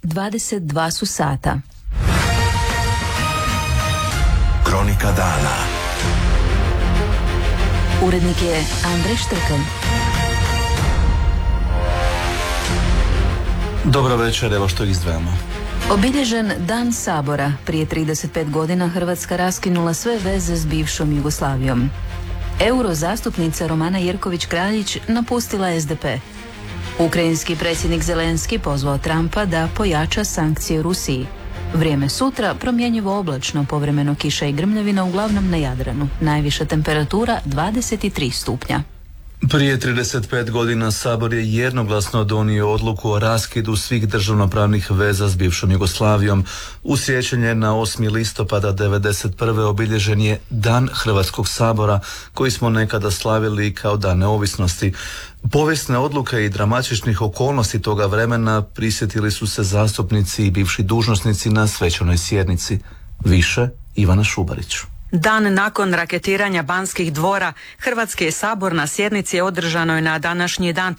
22 su sata. Kronika dana. Urednik je Andrej Štrkelj. Dobro večer, evo što izdvajamo. Obilježen Dan Sabora. Prije 35 godina Hrvatska raskinula sve veze s bivšom Jugoslavijom. Eurozastupnica Romana Jerković-Kraljić napustila SDP. Ukrajinski predsjednik Zelenski pozvao Trumpa da pojača sankcije Rusiji. Vrijeme sutra promjenjivo oblačno, povremeno kiša i grmljavina, uglavnom na Jadranu. Najviša temperatura 23 stupnja. Prije 35 godina Sabor je jednoglasno donio odluku o raskidu svih državnopravnih veza s bivšom Jugoslavijom. U sjećanje na 8. listopada 1991. obilježen je Dan Hrvatskog sabora, koji smo nekada slavili kao Dan neovisnosti. Povijesne odluke i dramatičnih okolnosti toga vremena prisjetili su se zastupnici i bivši dužnosnici na svečanoj sjednici. Više Ivana Šubarić. Dan nakon raketiranja Banskih dvora, Hrvatski je sabor na sjednici održanoj na današnji dan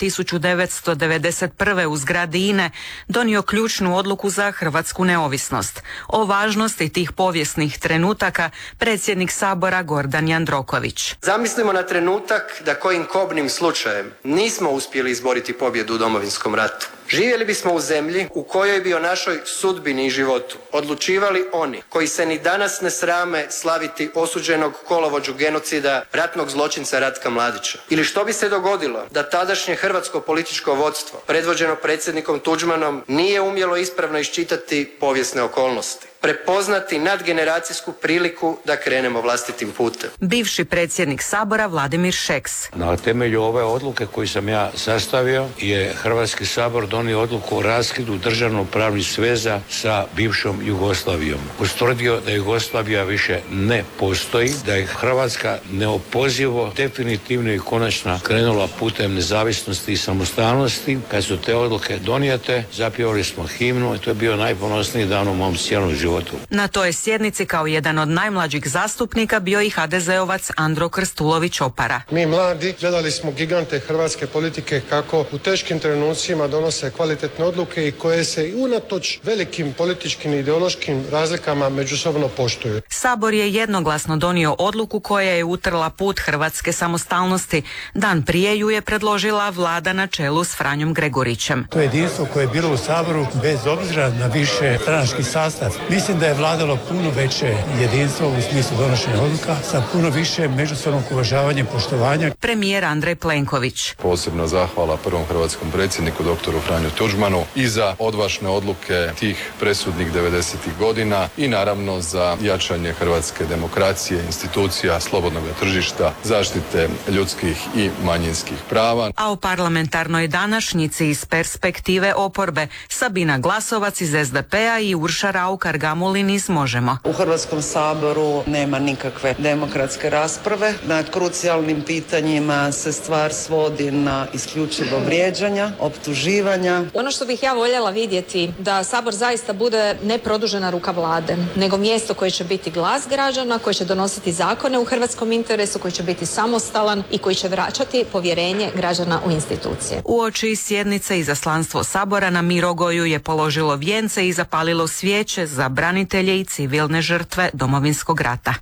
1991. u zgradi INE donio ključnu odluku za hrvatsku neovisnost. O važnosti tih povijesnih trenutaka predsjednik sabora Gordan Jandroković. Zamislimo na trenutak da kojim kobnim slučajem nismo uspjeli izboriti pobjedu u Domovinskom ratu. Živjeli bismo u zemlji u kojoj bi o našoj sudbini i životu odlučivali oni koji se ni danas ne srame slaviti osuđenog kolovođu genocida, ratnog zločinca Ratka Mladića. Ili što bi se dogodilo da tadašnje hrvatsko političko vodstvo, predvođeno predsjednikom Tuđmanom, nije umjelo ispravno iščitati povijesne okolnosti, prepoznati nadgeneracijsku priliku da krenemo vlastitim putem. Bivši predsjednik sabora Vladimir Šeks. Na temelju ove odluke koju sam ja sastavio je Hrvatski sabor donio odluku o raskidu državnopravnih sveza sa bivšom Jugoslavijom. Ustvrdio da Jugoslavija više ne postoji, da je Hrvatska neopozivo, definitivno i konačno krenula putem nezavisnosti i samostalnosti. Kad su te odluke donijete, zapjevali smo himnu i to je bio najponosniji dan u mom cijelom životu. Na toj sjednici kao jedan od najmlađih zastupnika bio i HDZ-ovac Andro Krstulović-Opara. Mi mladi gledali smo gigante hrvatske politike kako u teškim trenucima donose kvalitetne odluke i koje se i unatoč velikim političkim i ideološkim razlikama međusobno poštuju. Sabor je jednoglasno donio odluku koja je utrla put hrvatske samostalnosti. Dan prije ju je predložila vlada na čelu s Franjom Gregurićem. To je jedinstvo koje je bilo u Saboru bez obzira na više stranački sastav. Mislim da je vladalo puno veće jedinstvo u smislu donošenja odluka sa puno više međusobnog uvažavanja i poštovanja. Premijer Andrej Plenković. Posebna zahvala prvom hrvatskom predsjedniku doktoru Franju Tuđmanu i za odvažne odluke tih presudnih 90-ih godina i naravno za jačanje hrvatske demokracije, institucija, slobodnog tržišta, zaštite ljudskih i manjinskih prava. A o parlamentarnoj današnjici iz perspektive oporbe Sabina Glasovac iz SDP-a i Urša Raukar Gamulin iz Možemo. U Hrvatskom saboru nema nikakve demokratske rasprave. Na krucijalnim pitanjima se stvar svodi na isključivo vrijeđanja, optuživanja. Ono što bih ja voljela vidjeti da Sabor zaista bude ne produžena ruka vlade, nego mjesto koje će biti glas građana, koje će donositi zakone u hrvatskom interesu, koji će biti samostalan i koji će vraćati povjerenje građana u institucije. Uoči sjednice izaslanstvo Sabora na Mirogoju je položilo vijence i zapalilo svijeće za branitelje i civilne žrtve Domovinskog rata.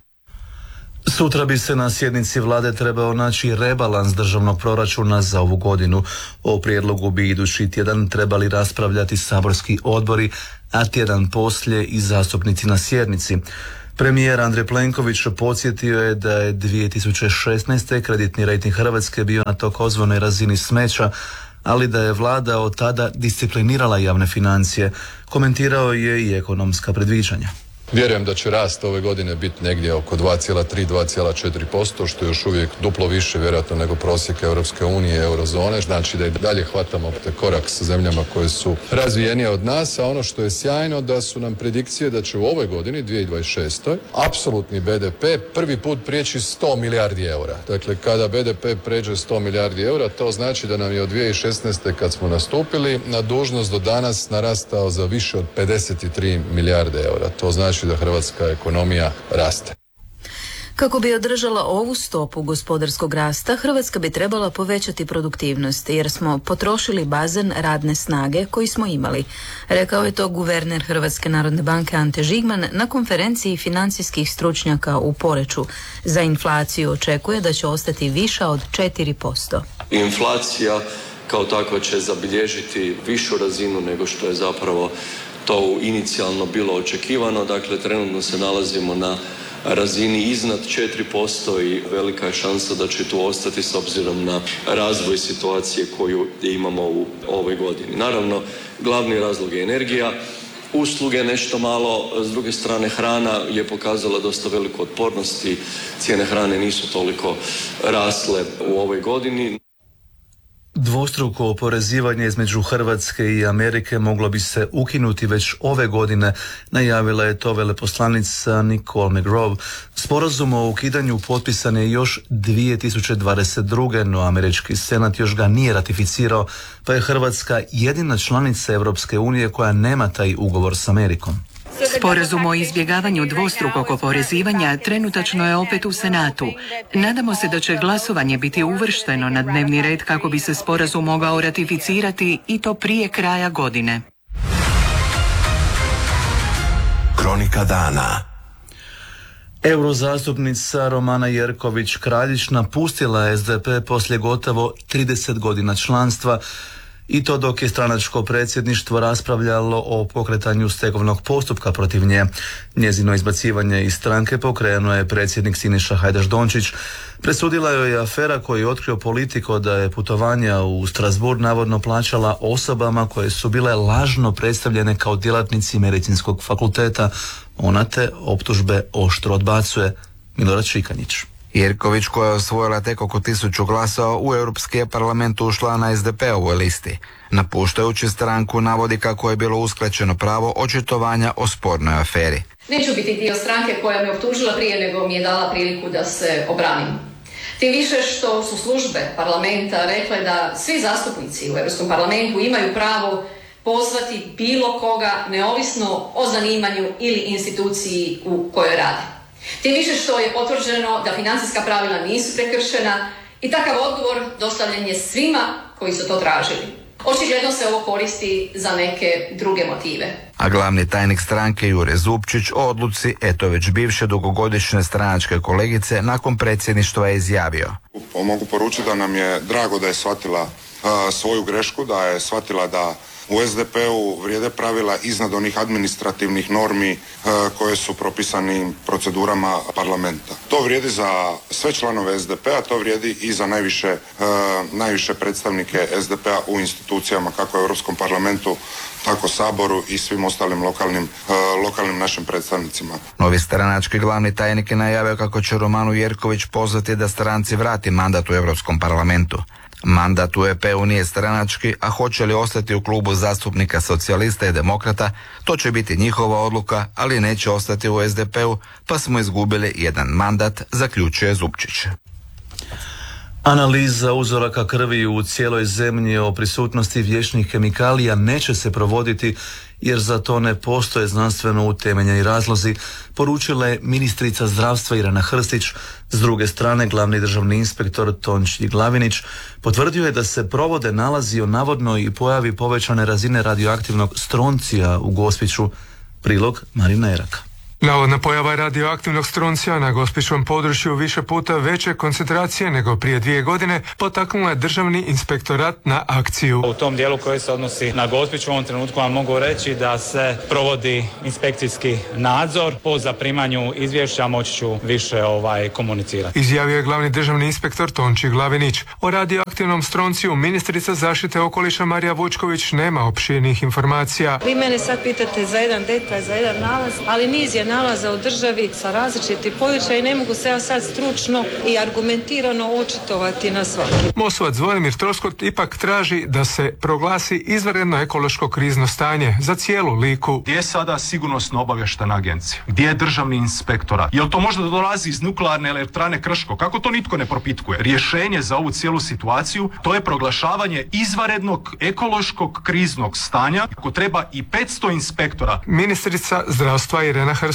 Sutra bi se na sjednici vlade trebao naći rebalans državnog proračuna za ovu godinu. O prijedlogu bi idući tjedan trebali raspravljati saborski odbori, a tjedan poslije i zastupnici na sjednici. Premijer Andrej Plenković podsjetio je da je 2016. kreditni rejting Hrvatske bio na takozvanoj razini smeća, ali da je vlada od tada disciplinirala javne financije. Komentirao je i ekonomska predviđanja. Vjerujem da će rast ove godine biti negdje oko 2,3-2,4%, što je još uvijek duplo više vjerojatno nego prosjek Europske unije i eurozone. Znači da i dalje hvatamo korak sa zemljama koje su razvijenije od nas, a ono što je sjajno da su nam predikcije da će u ovoj godini, 2026. apsolutni BDP prvi put prijeći 100 milijardi eura. Dakle, kada BDP pređe 100 milijardi eura, to znači da nam je od 2016. kad smo nastupili na dužnost do danas narastao za više od 53 milijarde eura. To znači da hrvatska ekonomija raste. Kako bi održala ovu stopu gospodarskog rasta, Hrvatska bi trebala povećati produktivnost, jer smo potrošili bazen radne snage koji smo imali. Rekao je to guverner Hrvatske narodne banke Ante Žigman na konferenciji financijskih stručnjaka u Poreču. Za inflaciju očekuje da će ostati viša od 4%. Inflacija kao takva će zabilježiti višu razinu nego što je zapravo to inicijalno bilo očekivano. Dakle, trenutno se nalazimo na razini iznad 4% i velika je šansa da će tu ostati s obzirom na razvoj situacije koju imamo u ovoj godini. Naravno, glavni razlog je energija, usluge nešto malo, s druge strane hrana je pokazala dosta veliku otpornost i cijene hrane nisu toliko rasle u ovoj godini. Dvostruko oporezivanje između Hrvatske i Amerike moglo bi se ukinuti već ove godine, najavila je to veleposlanica Nicole McGraw. Sporazum o ukidanju potpisan je još 2022. no američki senat još ga nije ratificirao, pa je Hrvatska jedina članica Europske unije koja nema taj ugovor s Amerikom. Sporazum o izbjegavanju dvostrukog oporezivanja trenutačno je opet u Senatu. Nadamo se da će glasovanje biti uvršteno na dnevni red kako bi se sporazum mogao ratificirati i to prije kraja godine. Kronika dana. Eurozastupnica Romana Jerković-Kraljić napustila je SDP poslije gotovo 30 godina članstva, i to dok je stranačko predsjedništvo raspravljalo o pokretanju stegovnog postupka protiv nje. Njezino izbacivanje iz stranke pokrenuo je predsjednik Siniša Hajdaš-Dončić. Presudila joj je afera koju je otkrio Politico da je putovanja u Strasbourg navodno plaćala osobama koje su bile lažno predstavljene kao djelatnici medicinskog fakulteta. Ona te optužbe oštro odbacuje. Milorad Šikanjić. Jerković, koja je osvojila tek oko 1000 glasova, u Europski parlament ušla na SDP-ovoj listi. Napuštajući stranku navodi kako je bilo uskraćeno pravo očitovanja o spornoj aferi. Neću biti dio stranke koja me optužila prije nego mi je dala priliku da se obranim. Tim više što su službe parlamenta rekle da svi zastupnici u Europskom parlamentu imaju pravo pozvati bilo koga neovisno o zanimanju ili instituciji u kojoj rade. Tim više što je potvrđeno da financijska pravila nisu prekršena i takav odgovor dostavljen je svima koji su to tražili. Očigledno se ovo koristi za neke druge motive. A glavni tajnik stranke Jure Zupčić o odluci eto već bivše dugogodišnje stranačke kolegice nakon predsjedništva je izjavio. Mogu poručiti da nam je drago da je shvatila svoju grešku, da je shvatila da u SDP-u vrijede pravila iznad onih administrativnih normi koje su propisani procedurama parlamenta. To vrijedi za sve članove SDP-a, to vrijedi i za najviše predstavnike SDP-a u institucijama kako u Europskom parlamentu, tako Saboru i svim ostalim lokalnim našim predstavnicima. Novi stranački glavni tajnik je najavio kako će Romanu Jerković pozvati da stranci vrati mandat u Europskom parlamentu. Mandat u EP-u nije stranački, a hoće li ostati u klubu zastupnika socijalista i demokrata, to će biti njihova odluka, ali neće ostati u SDP-u, pa smo izgubili jedan mandat, zaključuje Zupčić. Analiza uzoraka krvi u cijeloj zemlji o prisutnosti vječnih kemikalija neće se provoditi jer za to ne postoje znanstveno utemeljeni razlozi, poručila je ministrica zdravstva Irena Hrstić. S druge strane, glavni državni inspektor Tonči Glavinić potvrdio je da se provode nalazi o navodnoj pojavi povećane razine radioaktivnog stroncija u Gospiću. Prilog Marina Eraka. Navodna pojava radioaktivnog stroncija na gospićkom području više puta veće koncentracije nego prije 2 godine potaknula je državni inspektorat na akciju. U tom dijelu koji se odnosi na Gospić u ovom trenutku vam mogu reći da se provodi inspekcijski nadzor. Po zaprimanju izvješća moći ću više komunicirati. Izjavio je glavni državni inspektor Tonči Glavinić. O radioaktivnom stronciju ministrica zaštite okoliša Marija Vučković nema opširnih informacija. Vi mene sad pitate za jedan detalj, za jedan nalaz, ali niz je nalaza u državi sa različitih područja i ne mogu se ja sad stručno i argumentirano očitovati na svaki. Mosovac Zvonimir Troskot ipak traži da se proglasi izvanredno ekološko krizno stanje za cijelu Liku. Gdje je sada sigurnosno obavještajna agencija? Gdje je državni inspektorat? Jel to možda dolazi iz nuklearne elektrane Krško? Kako to nitko ne propitkuje? Rješenje za ovu cijelu situaciju to je proglašavanje izvanrednog ekološkog kriznog stanja. Ako treba i 500 inspektora. Ministrica zdravstva Irena Hrstić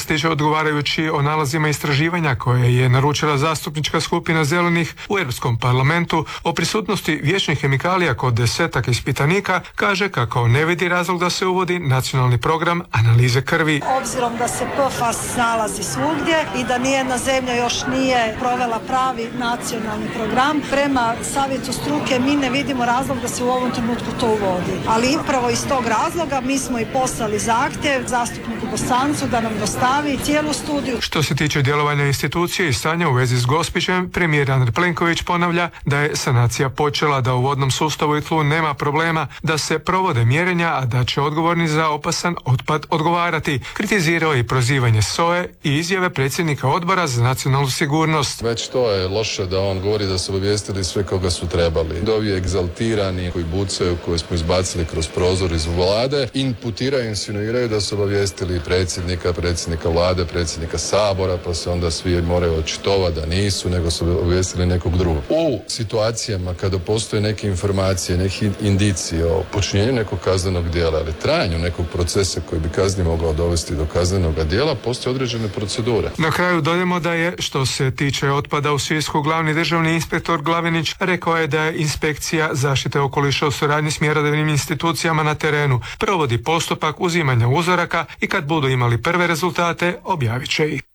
Krstić odgovarajući o nalazima istraživanja koje je naručila zastupnička skupina Zelenih u Europskom parlamentu o prisutnosti vječnih kemikalija kod 10 ispitanika, kaže kako ne vidi razlog da se uvodi nacionalni program analize krvi. Obzirom da se PFAS nalazi svugdje i da nijedna zemlja još nije provela pravi nacionalni program, prema savjetu struke mi ne vidimo razlog da se u ovom trenutku to uvodi. Ali upravo iz tog razloga mi smo i poslali zahtjev zastupniku Bosancu da nam dostavi cijelu studiju. Što se tiče djelovanja institucije i stanja u vezi s Gospićem, premijer Andrej Plenković ponavlja da je sanacija počela, da u vodnom sustavu i tlu nema problema, da se provode mjerenja, a da će odgovorni za opasan otpad odgovarati. Kritizirao je i prozivanje SOA-e i izjave predsjednika odbora za nacionalnu sigurnost. Već to je loše da on govori da su obavijestili sve koga su trebali. Ovi egzaltirani koji bucaju, koje smo izbacili kroz prozor iz vlade, imputiraju, insinuiraju da su obavijestili predsjednika vlade, predsjednika Sabora, pa se onda svi moraju očitovati da nisu, nego su obavijestili nekog drugog. U situacijama kada postoje neke informacije, neke indicije o počinjenju nekog kaznenog djela ili trajanju nekog procesa koji bi kasnije mogao dovesti do kaznenog djela, postoje određene procedure. Na kraju dodajemo da je, što se tiče otpada u Sisku, glavni državni inspektor Glavinić rekao je da je inspekcija zaštite okoliša u suradnji s mjerodavnim institucijama na terenu provodi postupak uzimanja uzoraka i kad budu imali prve rezultate objavit će ih.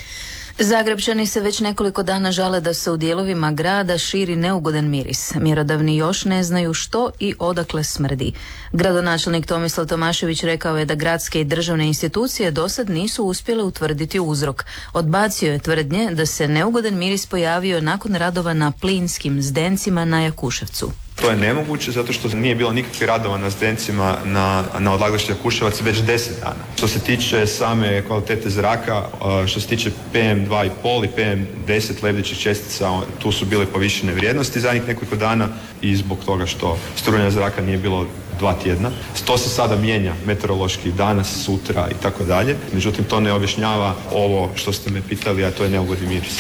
Zagrebčani se već nekoliko dana žale da se u dijelovima grada širi neugodan miris. Mjerodavni još ne znaju što i odakle smrdi. Gradonačelnik Tomislav Tomašević rekao je da gradske i državne institucije dosad nisu uspjele utvrditi uzrok. Odbacio je tvrdnje da se neugodan miris pojavio nakon radova na plinskim zdencima na Jakuševcu. To je nemoguće zato što nije bilo nikakvih radova na zdencima na odlagalištu Jakuševac već 10 dana. Što se tiče same kvalitete zraka, što se tiče PM2,5 i PM10 lebdećih čestica, tu su bile povišene vrijednosti zadnjih nekoliko dana i zbog toga što strujanja zraka nije bilo 2 tjedna. To se sada mijenja meteorološki danas, sutra i tako dalje. Međutim, to ne objašnjava ovo što ste me pitali, a to je neugodni miris.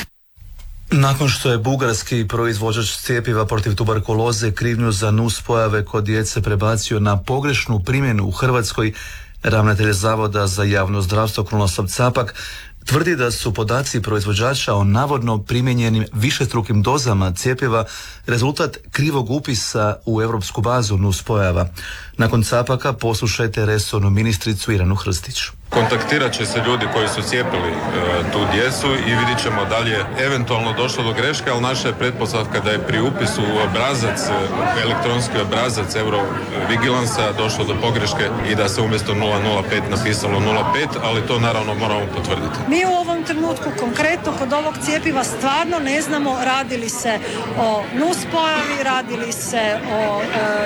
Nakon što je bugarski proizvođač cjepiva protiv tuberkuloze krivnju za nuspojave kod djece prebacio na pogrešnu primjenu u Hrvatskoj, ravnatelj Zavoda za javno zdravstvo Krunoslav Capak tvrdi da su podaci proizvođača o navodno primijenjenim višestrukim dozama cjepiva rezultat krivog upisa u europsku bazu nuspojava. Nakon Capaka poslušajte resornu ministricu Iranu Hrstić. Kontaktirat će se ljudi koji su cijepili tu djecu i vidit ćemo da li je eventualno došlo do greške, ali naša je pretpostavka da je pri upisu u obrazac, elektronski obrazac Eurovigilansa došlo do pogreške i da se umjesto 005 napisalo 05, ali to naravno moramo potvrditi. Mi u ovom trenutku konkretno kod ovog cjepiva stvarno ne znamo radi li se o nuspojavi, radi li se o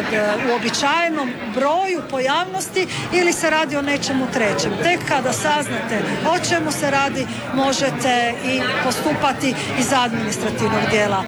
uobičajenom broju pojavnosti ili se radi o nečemu trećem. Tek kada saznate o čemu se radi, možete i postupati iz administrativnog dijela.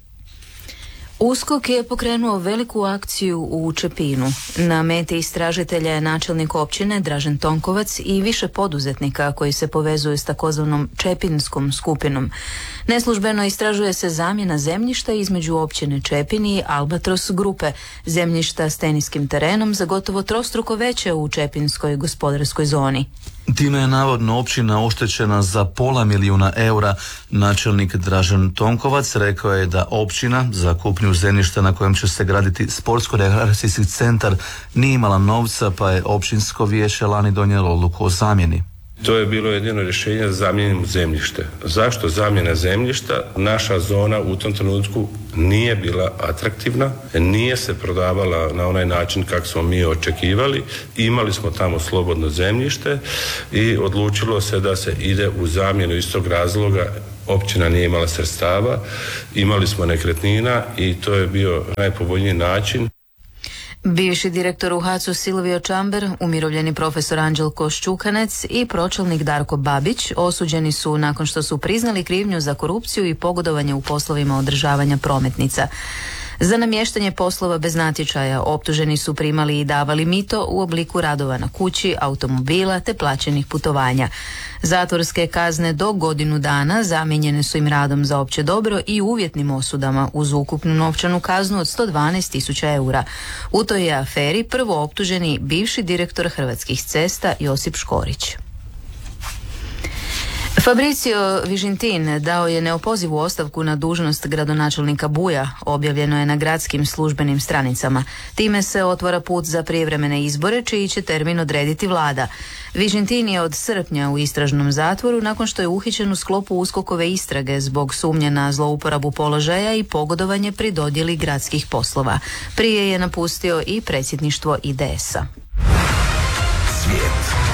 USKOK je pokrenuo veliku akciju u Čepinu. Na meti istražitelja je načelnik općine Dražen Tonkovac i više poduzetnika koji se povezuju s takozvanom Čepinskom skupinom. Neslužbeno istražuje se zamjena zemljišta između općine Čepin i Albatros grupe, zemljišta s teniskim terenom za gotovo trostruko veće u Čepinskoj gospodarskoj zoni. Time je navodno općina oštećena za €500 000. Načelnik Dražen Tonkovac rekao je da općina za kupnju zemljišta na kojem će se graditi sportsko-rekreacijski centar nije imala novca, pa je općinsko vijeće lani donijelo odluku o zamjeni. To je bilo jedino rješenje za zamjenu zemljište. Zašto zamjena zemljišta? Naša zona u tom trenutku nije bila atraktivna, nije se prodavala na onaj način kako smo mi očekivali. Imali smo tamo slobodno zemljište i odlučilo se da se ide u zamjenu iz tog razloga. Općina nije imala sredstava, imali smo nekretnina i to je bio najpovoljniji način. Bivši direktor u HAC-u Silvio Čamber, umirovljeni profesor Anđelko Šćukanec i pročelnik Darko Babić osuđeni su nakon što su priznali krivnju za korupciju i pogodovanje u poslovima održavanja prometnica. Za namještanje poslova bez natječaja optuženi su primali i davali mito u obliku radova na kući, automobila te plaćenih putovanja. Zatvorske kazne do 1 godinu dana zamijenjene su im radom za opće dobro i uvjetnim osudama uz ukupnu novčanu kaznu od 112.000 eura. U toj je aferi prvo optuženi bivši direktor Hrvatskih cesta Josip Škorić. Fabrizio Vižintin dao je neopozivu ostavku na dužnost gradonačelnika Buja, objavljeno je na gradskim službenim stranicama. Time se otvara put za prijevremene izbore, čiji će termin odrediti vlada. Vižintin je od srpnja u istražnom zatvoru nakon što je uhićen u sklopu USKOK-ove istrage zbog sumnje na zlouporabu položaja i pogodovanje pri dodjeli gradskih poslova. Prije je napustio i predsjedništvo IDS-a. Svijet.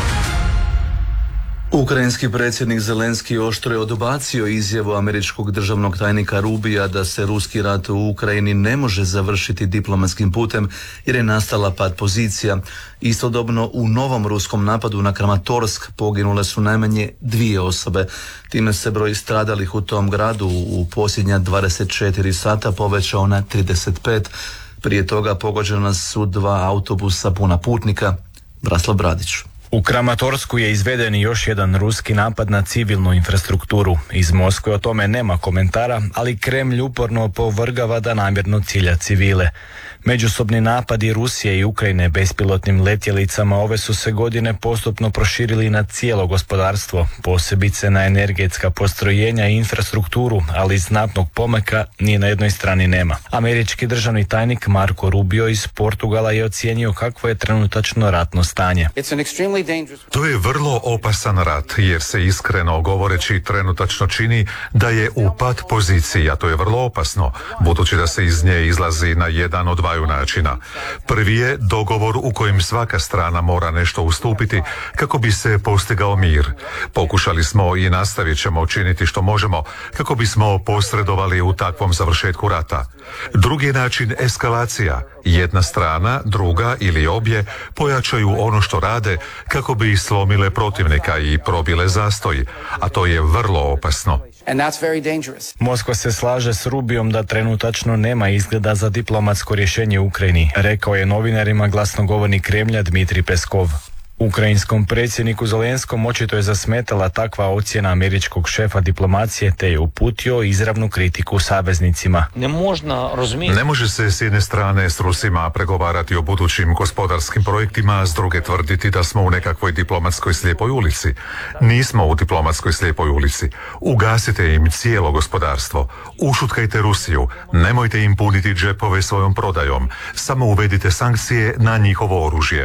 Ukrajinski predsjednik Zelenski oštro je odbacio izjavu američkog državnog tajnika Rubija da se ruski rat u Ukrajini ne može završiti diplomatskim putem jer je nastala pad pozicija. Istodobno u novom ruskom napadu na Kramatorsk poginule su najmanje 2 osobe. Time se broj stradalih u tom gradu u posljednja 24 sata povećao na 35. Prije toga pogođena su 2 autobusa puna putnika. Braslav Bradić. U Kramatorsku je izveden još jedan ruski napad na civilnu infrastrukturu. Iz Moskve o tome nema komentara, ali Kremlj uporno opovrgava da namjerno cilja civile. Međusobni napadi Rusije i Ukrajine bespilotnim letjelicama ove su se godine postupno proširili na cijelo gospodarstvo, posebice na energetska postrojenja i infrastrukturu, ali znatnog pomaka ni na jednoj strani nema. Američki državni tajnik Marco Rubio iz Portugala je ocijenio kakvo je trenutačno ratno stanje. To je vrlo opasan rat, jer se iskreno govoreći trenutačno čini da je u pad poziciji, a to je vrlo opasno, budući da se iz nje izlazi na jedan od 2 načina. Prvi je dogovor u kojem svaka strana mora nešto ustupiti kako bi se postigao mir. Pokušali smo i nastavit ćemo činiti što možemo kako bismo posredovali u takvom završetku rata. Drugi način eskalacija. Jedna strana, druga ili obje pojačaju ono što rade kako bi slomile protivnika i probile zastoj, a to je vrlo opasno. Moskva se slaže s Rubijom da trenutačno nema izgleda za diplomatsko rješenje u Ukrajini, rekao je novinarima glasnogovornik Kremlja Dmitrij Peskov. Ukrajinskom predsjedniku Zelenskom očito je zasmetala takva ocjena američkog šefa diplomacije te je uputio izravnu kritiku saveznicima. Ne može se s jedne strane s Rusima pregovarati o budućim gospodarskim projektima, a s druge tvrditi da smo u nekakvoj diplomatskoj slijepoj ulici. Nismo u diplomatskoj slijepoj ulici. Ugasite im cijelo gospodarstvo. Ušutkajte Rusiju. Nemojte im puniti džepove svojom prodajom. Samo uvedite sankcije na njihovo oružje.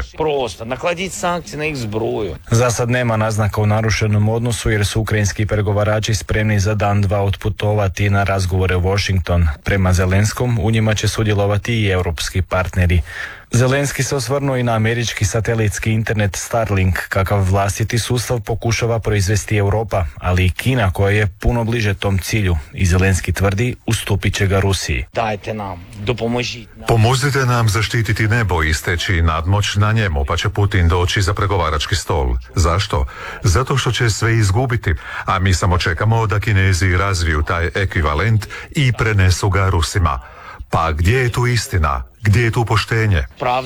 Za sad nema naznaka o narušenom odnosu jer su ukrajinski pregovarači spremni za dan 2 otputovati na razgovore u Washington. Prema Zelenskom u njima će sudjelovati i europski partneri. Zelenski se osvrnuo i na američki satelitski internet Starlink, kakav vlastiti sustav pokušava proizvesti Europa, ali i Kina koja je puno bliže tom cilju i Zelenski tvrdi ustupit će ga Rusiji. Pomozite nam zaštititi nebo i steći nadmoć na njemu, pa će Putin doći za pregovarački stol. Zašto? Zato što će sve izgubiti, a mi samo čekamo da Kinezi razviju taj ekvivalent i prenesu ga Rusima. Pa gdje je tu istina? Gdje je tu poštenje?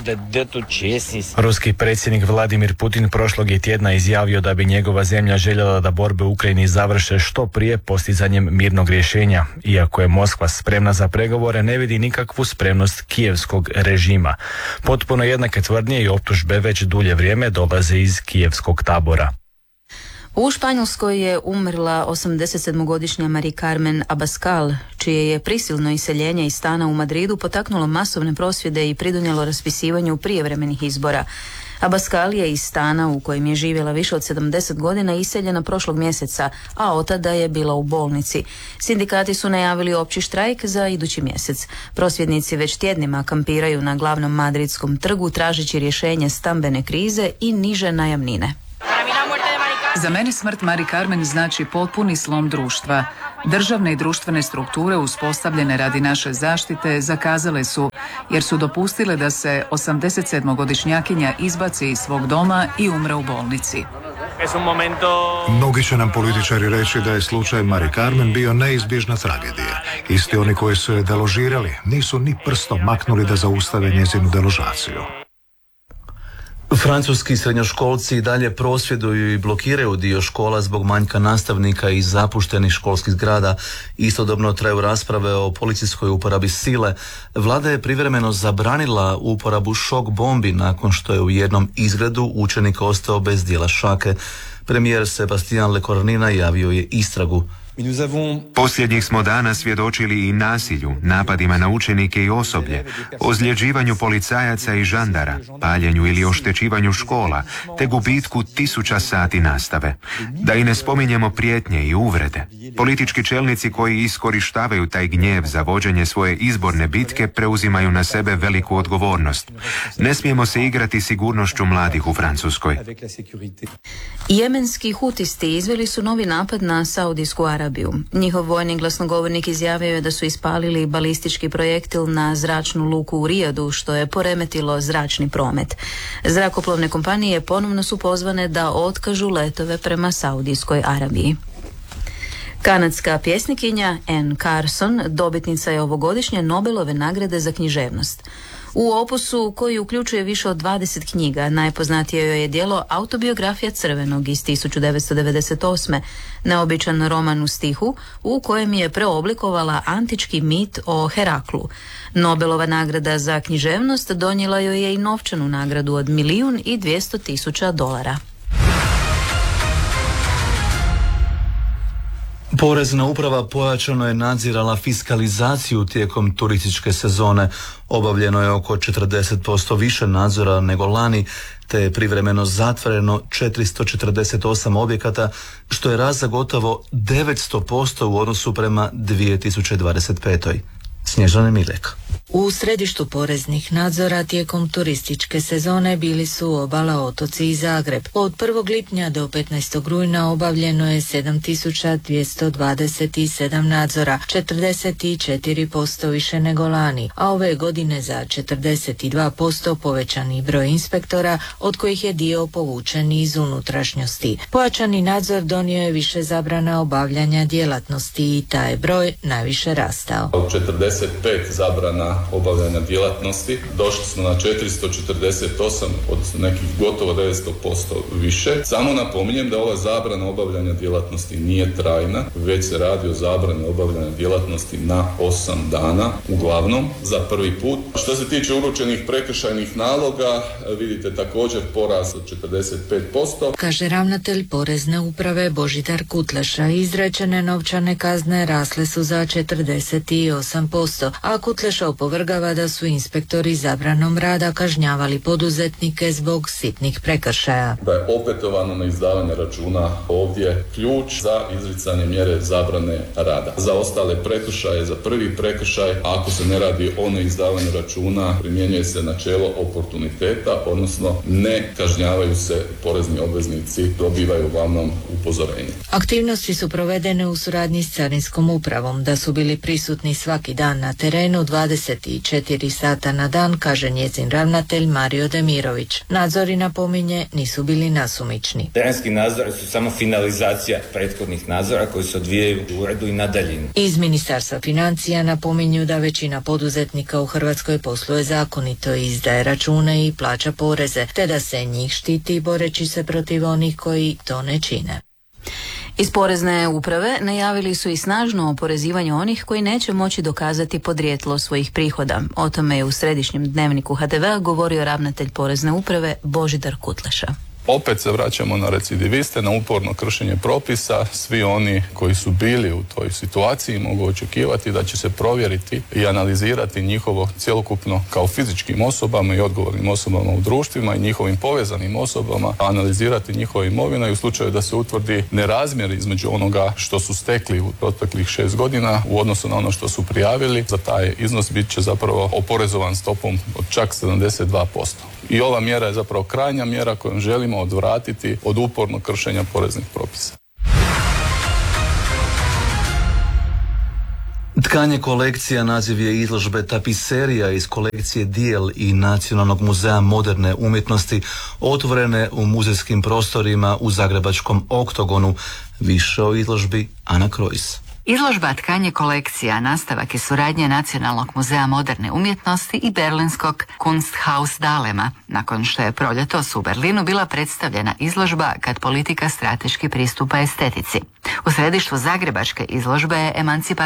Ruski predsjednik Vladimir Putin prošlog je tjedna izjavio da bi njegova zemlja željela da borbe u Ukrajini završe što prije postizanjem mirnog rješenja. Iako je Moskva spremna za pregovore, ne vidi nikakvu spremnost kijevskog režima. Potpuno jednake tvrdnje i optužbe već dulje vrijeme dolaze iz kijevskog tabora. U Španjolskoj je umrla 87-godišnja Mari Carmen Abascal, čije je prisilno iseljenje iz stana u Madridu potaknulo masovne prosvjede i pridonijelo raspisivanju prijevremenih izbora. Abascal je iz stana u kojem je živjela više od 70 godina iseljena prošlog mjeseca, a otada je bila u bolnici. Sindikati su najavili opći štrajk za idući mjesec. Prosvjednici već tjednima kampiraju na glavnom madridskom trgu tražeći rješenje stambene krize i niže najamnine. Za mene smrt Mari Carmen znači potpuni slom društva. Državne i društvene strukture uspostavljene radi naše zaštite zakazale su jer su dopustile da se 87-godišnjakinja izbaci iz svog doma i umre u bolnici. Mnogi će nam političari reći da je slučaj Mari Carmen bio neizbježna tragedija. Isti oni koji su je deložirali nisu ni prstom maknuli da zaustave njezinu deložaciju. Francuski srednjoškolci i dalje prosvjeduju i blokiraju dio škola zbog manjka nastavnika i zapuštenih školskih zgrada. Istodobno traju rasprave o policijskoj uporabi sile. Vlada je privremeno zabranila uporabu šok bombi nakon što je u jednom izgredu učenik ostao bez dijela šake. Premijer Sebastian Lecornu najavio je istragu. Posljednjih smo dana svjedočili i nasilju, napadima na učenike i osoblje, ozljeđivanju policajaca i žandara, paljenju ili oštećivanju škola, te gubitku 1000 sati nastave. Da i ne spominjemo prijetnje i uvrede. Politički čelnici koji iskorištavaju taj gnjev za vođenje svoje izborne bitke preuzimaju na sebe veliku odgovornost. Ne smijemo se igrati sigurnošću mladih u Francuskoj. Jemenski hutisti izveli su novi napad na Saudijsku Arabiju. Njihov vojni glasnogovornik izjavio je da su ispalili balistički projektil na zračnu luku u Rijadu, što je poremetilo zračni promet. Zrakoplovne kompanije ponovno su pozvane da otkažu letove prema Saudijskoj Arabiji. Kanadska pjesnikinja Anne Carson dobitnica je ovogodišnje Nobelove nagrade za književnost. U opusu koji uključuje više od 20 knjiga, najpoznatije joj je djelo Autobiografija crvenog iz 1998. Neobičan roman u stihu u kojem je preoblikovala antički mit o Heraklu. Nobelova nagrada za književnost donijela joj je i novčanu nagradu od $1.200.000. Porezna uprava pojačano je nadzirala fiskalizaciju tijekom turističke sezone. Obavljeno je oko 40% više nadzora nego lani, te je privremeno zatvoreno 448 objekata, što je rast za gotovo 900% u odnosu prema 2025. Snježana Milek. U središtu poreznih nadzora tijekom turističke sezone bili su obala, otoci i Zagreb. Od 1. lipnja do 15. rujna obavljeno je 7227 nadzora, 44% više nego lani, a ove godine za 42% povećani broj inspektora, od kojih je dio povučen iz unutrašnjosti. Pojačani nadzor donio je više zabrana obavljanja djelatnosti i taj broj najviše rastao. 45 zabrana obavljanja djelatnosti, došli smo na 448, odnosno nekih gotovo 900% više. Samo napominjem da ova zabrana obavljanja djelatnosti nije trajna, već se radi o zabrani obavljanja djelatnosti na 8 dana, uglavnom za prvi put. Što se tiče uručenih prekršajnih naloga, vidite također porast od 45%. Kaže ravnatelj Porezne uprave Božidar Kutleša, izrečene novčane kazne rasle su za 48%, a Kutleša opovrgava da su inspektori zabranom rada kažnjavali poduzetnike zbog sitnih prekršaja. Da je opetovano neizdavanje računa ovdje ključ za izricanje mjere zabrane rada. Za ostale prekršaje, za prvi prekršaj, ako se ne radi o neizdavanju računa, primjenjuje se načelo oportuniteta, odnosno ne kažnjavaju se porezni obveznici, dobivaju uglavnom upozorenje. Aktivnosti su provedene u suradnji s Carinskom upravom, da su bili prisutni svaki dan na terenu 24 sata na dan, kaže njezin ravnatelj Mario Demirović. Nadzori, napominje, nisu bili nasumični. Terenski nadzori su samo finalizacija prethodnih nadzora koji se odvijaju u uredu i na daljinu. Iz Ministarstva financija napominju da većina poduzetnika u Hrvatskoj posluje zakonito i izdaje račune i plaća poreze, te da se njih štiti boreći se protiv onih koji to ne čine. Iz Porezne uprave najavili su i snažno oporezivanje onih koji neće moći dokazati podrijetlo svojih prihoda. O tome je u središnjem dnevniku HTV-a govorio ravnatelj Porezne uprave Božidar Kutleša. Opet se vraćamo na recidiviste, na uporno kršenje propisa. Svi oni koji su bili u toj situaciji mogu očekivati da će se provjeriti i analizirati njihovo cjelokupno kao fizičkim osobama i odgovornim osobama u društvima i njihovim povezanim osobama, analizirati njihova imovina i u slučaju da se utvrdi nerazmjer između onoga što su stekli u proteklih 6 godina u odnosu na ono što su prijavili, za taj iznos bit će zapravo oporezovan stopom od čak 72%. I ova mjera je zapravo krajnja mjera kojom želimo odvratiti od upornog kršenja poreznih propisa. Tkanje kolekcija naziv je izložbe tapiserija iz kolekcije Dijel i Nacionalnog muzeja moderne umjetnosti, otvorene u muzejskim prostorima u zagrebačkom Oktogonu. Više o izložbi Ana Krojs. Izložba Tkanje kolekcija nastavak je suradnje Nacionalnog muzeja moderne umjetnosti i berlinskog Kunsthaus Dahlema, nakon što je proljetos u Berlinu bila predstavljena izložba Kad politika strateški pristupa estetici. U središtu zagrebačke izložbe je emancipacija